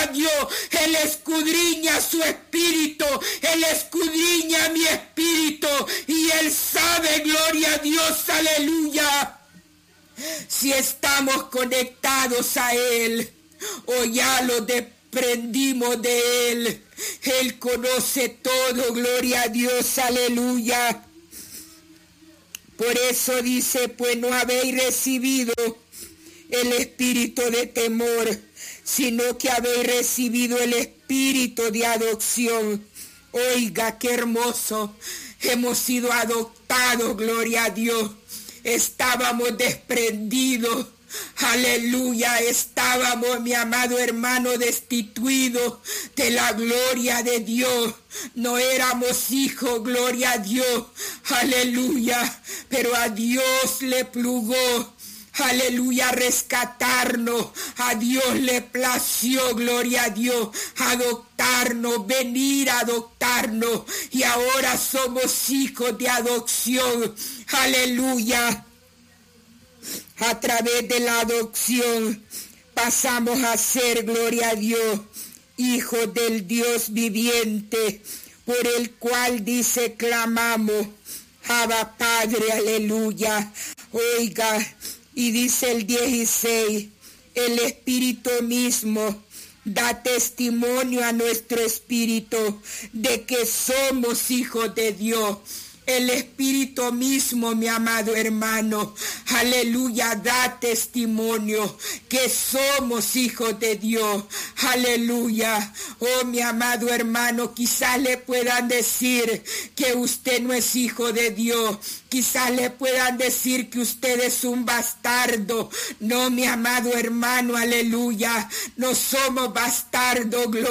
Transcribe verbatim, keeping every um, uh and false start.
a Dios. Él escudriña su espíritu, Él escudriña mi espíritu y Él sabe, gloria a Dios, aleluya, si estamos conectados a Él o ya lo desprendimos de Él. Él conoce todo, gloria a Dios, aleluya. Por eso dice, pues no habéis recibido el espíritu de temor, sino que habéis recibido el espíritu de adopción. Oiga, qué hermoso. Hemos sido adoptados, gloria a Dios. Estábamos desprendidos. Aleluya, estábamos, mi amado hermano, destituidos de la gloria de Dios. No éramos hijos, gloria a Dios. Aleluya, pero a Dios le plugó, aleluya, rescatarnos. A Dios le plació, gloria a Dios, adoptarnos, venir a adoptarnos. Y ahora somos hijos de adopción. Aleluya. A través de la adopción pasamos a ser, gloria a Dios, hijos del Dios viviente, por el cual dice, clamamos, Abba Padre, aleluya. Oiga, y dice el dieciséis, el Espíritu mismo da testimonio a nuestro espíritu de que somos hijos de Dios. El Espíritu mismo, mi amado hermano, aleluya, da testimonio que somos hijos de Dios, aleluya. Oh, mi amado hermano, quizás le puedan decir que usted no es hijo de Dios, quizás le puedan decir que usted es un bastardo. No, mi amado hermano, aleluya, no somos bastardos, gloria.